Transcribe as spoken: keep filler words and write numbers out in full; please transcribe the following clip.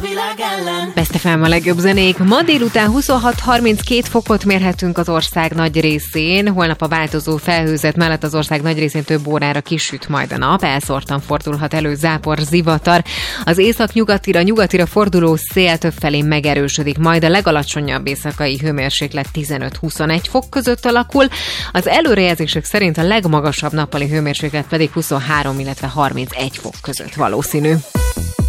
Best ef em a legjobb zenék. Ma délután huszonhat harminckét fokot mérhetünk az ország nagy részén. Holnap a változó felhőzet mellett az ország nagy részén több órára kisüt majd a nap. Elszórtan fordulhat elő zápor, zivatar. Az észak-nyugatira, nyugatira forduló szél többfelé megerősödik. Majd a legalacsonyabb éjszakai hőmérséklet tizenöt-huszonegy fok között alakul. Az előrejelzések szerint a legmagasabb nappali hőmérséklet pedig huszonhárom, illetve harmincegy fok között valószínű.